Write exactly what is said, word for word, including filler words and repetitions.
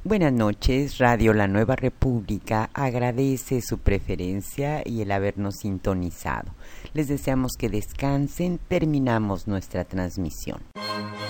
Buenas noches, Radio La Nueva República agradece su preferencia y el habernos sintonizado. Les deseamos que descansen, terminamos nuestra transmisión.